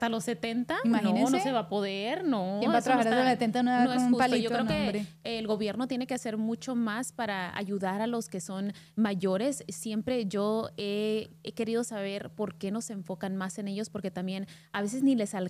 hasta los 70, Imagínense. no se va a poder, no. ¿Quién va a eso no trabajar hasta los 70 no es con un justo. palito? Yo creo No, que hombre. el gobierno tiene que hacer mucho más para ayudar a los que son mayores. Siempre yo he querido saber por qué no se enfocan más en ellos, porque también a veces ni les alcanza